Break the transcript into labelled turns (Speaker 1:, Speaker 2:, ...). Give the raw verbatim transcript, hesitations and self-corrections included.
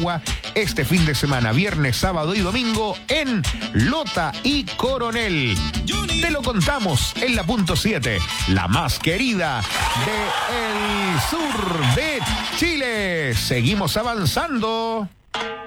Speaker 1: Rancagua este fin de semana, viernes, sábado y domingo en Lota y Coronel. Te lo contamos en la punto siete, la más querida del sur de Chile. Seguimos avanzando.